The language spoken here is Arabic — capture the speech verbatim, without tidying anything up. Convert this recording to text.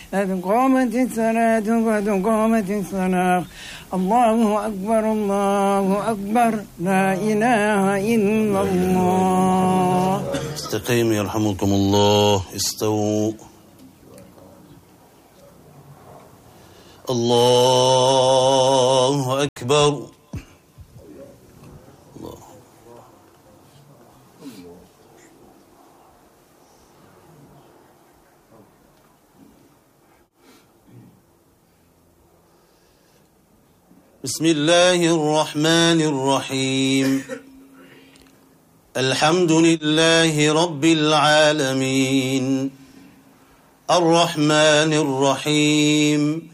قد قامت الصلاة قد قامت الصلاة الله أكبر الله أكبر لا إله إلا الله. استقيم يرحمكم الله. استووا. الله أكبر. الله. بسم الله الرحمن الرحيم. الحمد لله رب العالمين الرحمن الرحيم